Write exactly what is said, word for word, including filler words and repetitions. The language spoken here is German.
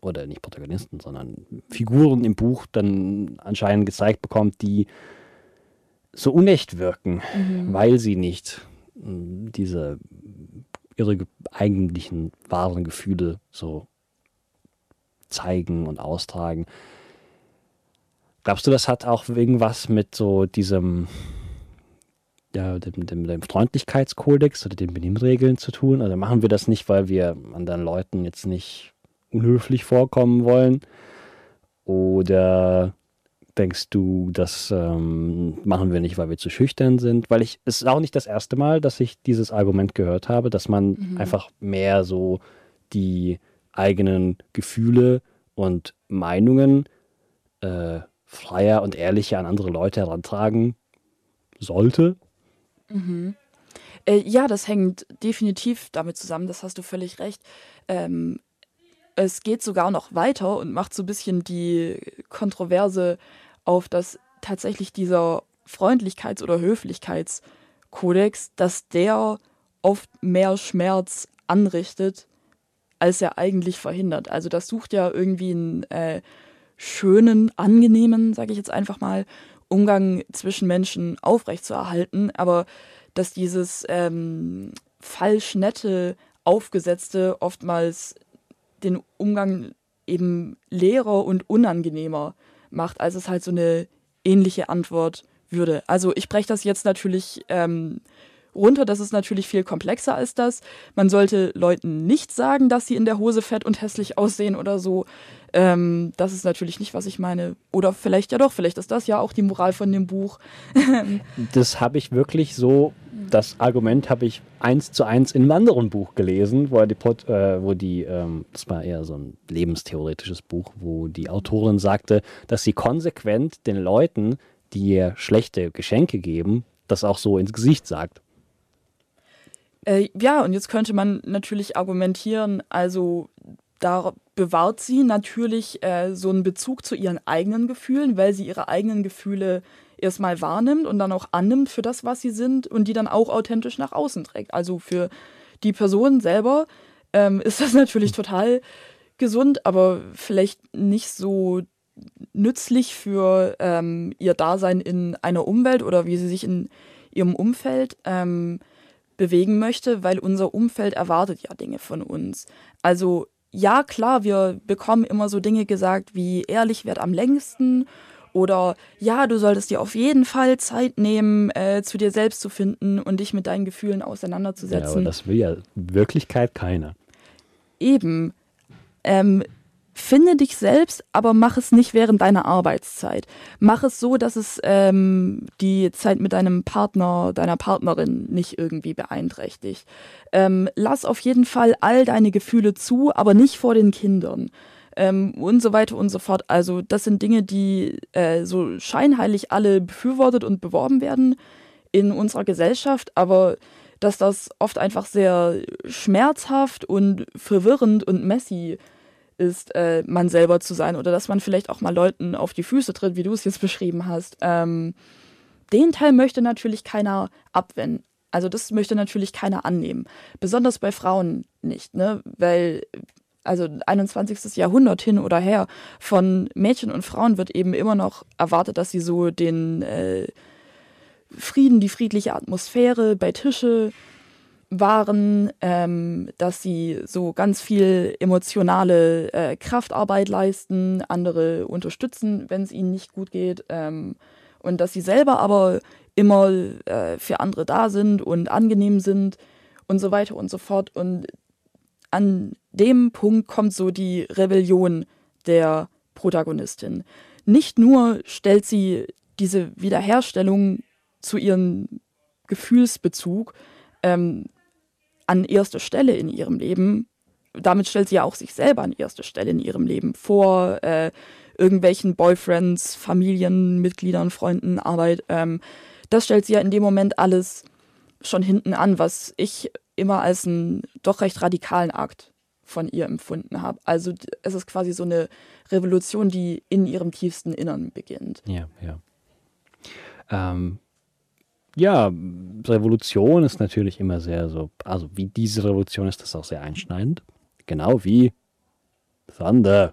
oder nicht Protagonisten, sondern Figuren im Buch dann anscheinend gezeigt bekommt, die so unecht wirken, Mhm. weil sie nicht mh, diese ihre ge- eigentlichen wahren Gefühle so zeigen und austragen. Glaubst du, das hat auch irgendwas mit so diesem, ja, dem, dem, dem Freundlichkeitskodex oder den Benimmregeln zu tun? Also machen wir das nicht, weil wir anderen Leuten jetzt nicht unhöflich vorkommen wollen? Oder denkst du, das ähm, machen wir nicht, weil wir zu schüchtern sind? Weil ich, es ist auch nicht das erste Mal, dass ich dieses Argument gehört habe, dass man Mhm. einfach mehr so die eigenen Gefühle und Meinungen äh, freier und ehrlicher an andere Leute herantragen sollte. Mhm. Äh, ja, das hängt definitiv damit zusammen, das hast du völlig recht. Ähm, es geht sogar noch weiter und macht so ein bisschen die Kontroverse auf, dass tatsächlich dieser Freundlichkeits- oder Höflichkeitskodex, dass der oft mehr Schmerz anrichtet, als er eigentlich verhindert. Also das sucht ja irgendwie einen äh, schönen, angenehmen, sage ich jetzt einfach mal, Umgang zwischen Menschen aufrechtzuerhalten, aber dass dieses ähm, falsch nette, aufgesetzte oftmals den Umgang eben leerer und unangenehmer macht, als es halt so eine ähnliche Antwort würde. Also ich breche das jetzt natürlich ähm, runter, das ist natürlich viel komplexer als das. Man sollte Leuten nicht sagen, dass sie in der Hose fett und hässlich aussehen oder so. Ähm, das ist natürlich nicht, was ich meine. Oder vielleicht ja doch, vielleicht ist das ja auch die Moral von dem Buch. Das habe ich wirklich so, das Argument habe ich eins zu eins in einem anderen Buch gelesen, wo die, Pot- äh, wo die ähm, das war eher so ein lebenstheoretisches Buch, wo die Autorin sagte, dass sie konsequent den Leuten, die ihr schlechte Geschenke geben, das auch so ins Gesicht sagt. Äh, ja, und jetzt könnte man natürlich argumentieren, also da bewahrt sie natürlich äh, so einen Bezug zu ihren eigenen Gefühlen, weil sie ihre eigenen Gefühle erstmal wahrnimmt und dann auch annimmt für das, was sie sind und die dann auch authentisch nach außen trägt. Also für die Person selber ähm, ist das natürlich total gesund, aber vielleicht nicht so nützlich für ähm, ihr Dasein in einer Umwelt oder wie sie sich in ihrem Umfeld ähm, bewegen möchte, weil unser Umfeld erwartet ja Dinge von uns. Also ja, klar, wir bekommen immer so Dinge gesagt wie ehrlich währt am längsten oder ja, du solltest dir auf jeden Fall Zeit nehmen, äh, zu dir selbst zu finden und dich mit deinen Gefühlen Ja, aber auseinanderzusetzen. das will ja in Wirklichkeit keiner. Eben, ähm, finde dich selbst, aber mach es nicht während deiner Arbeitszeit. Mach es so, dass es ähm, die Zeit mit deinem Partner, deiner Partnerin nicht irgendwie beeinträchtigt. Ähm, lass auf jeden Fall all deine Gefühle zu, aber nicht vor den Kindern. Ähm, und so weiter und so fort. Also das sind Dinge, die äh, so scheinheilig alle befürwortet und beworben werden in unserer Gesellschaft, aber dass das oft einfach sehr schmerzhaft und verwirrend und messy ist, äh, man selber zu sein oder dass man vielleicht auch mal Leuten auf die Füße tritt, wie du es jetzt beschrieben hast. Ähm, den Teil möchte natürlich keiner abwenden. Also das möchte natürlich keiner annehmen. Besonders bei Frauen nicht, ne? Weil, also einundzwanzigstes. Jahrhundert hin oder her, von Mädchen und Frauen wird eben immer noch erwartet, dass sie so den äh, Frieden, die friedliche Atmosphäre bei Tische waren, ähm, dass sie so ganz viel emotionale äh, Kraftarbeit leisten, andere unterstützen, wenn es ihnen nicht gut geht, ähm, und dass sie selber aber immer äh, für andere da sind und angenehm sind und so weiter und so fort. Und an dem Punkt kommt so die Rebellion der Protagonistin. Nicht nur stellt sie diese Wiederherstellung zu ihrem Gefühlsbezug ähm, an erste Stelle in ihrem Leben. Damit stellt sie ja auch sich selber an erste Stelle in ihrem Leben vor äh, irgendwelchen Boyfriends, Familienmitgliedern, Freunden, Arbeit. Ähm, das stellt sie ja in dem Moment alles schon hinten an, was ich immer als einen doch recht radikalen Akt von ihr empfunden habe. Also es ist quasi so eine Revolution, die in ihrem tiefsten Innern beginnt. Ja, ja. Ähm, ja, Revolution ist natürlich immer sehr so, also wie diese Revolution ist das auch sehr einschneidend. Genau wie Thunder.